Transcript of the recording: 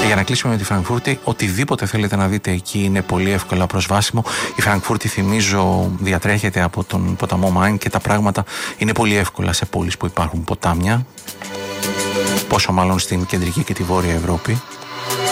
για να κλείσουμε με τη Φραγκφούρτη, οτιδήποτε θέλετε να δείτε εκεί είναι πολύ εύκολα προσβάσιμο. Η Φραγκφούρτη, θυμίζω, διατρέχεται από τον ποταμό Μάιν και τα πράγματα είναι πολύ εύκολα σε πόλεις που υπάρχουν ποτάμια, πόσο μάλλον στην κεντρική και τη βόρεια Ευρώπη.